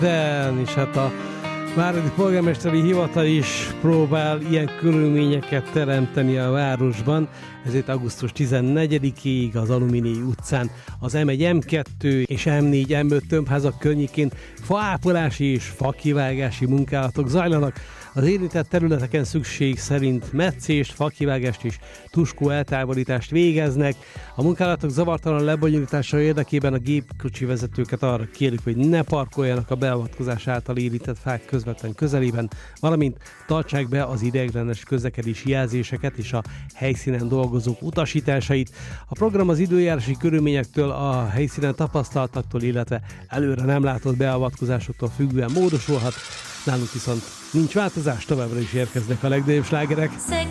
És hát a Váradi Polgármesteri Hivatal is próbál ilyen körülményeket teremteni a városban, ezért augusztus 14-ig az Alumínium utcán az M1, M2 és M4, M5 tömbházak környékén faápolási és fakivágási munkálatok zajlanak. Az érintett területeken szükség szerint metszést, fakivágást és tuskó eltávolítást végeznek. A munkálatok zavartalan lebonyolítása érdekében a gépkocsi vezetőket arra kérjük, hogy ne parkoljanak a beavatkozás által érintett fák közvetlen közelében, valamint tartsák be az ideiglenes közlekedési jelzéseket és a helyszínen dolgozók utasításait. A program az időjárási körülményektől, a helyszínen tapasztaltaktól, illetve előre nem látott beavatkozásoktól függően módosulhat. Nálunk viszont nincs változás, továbbra is érkeznek a legnagyobb slágerek.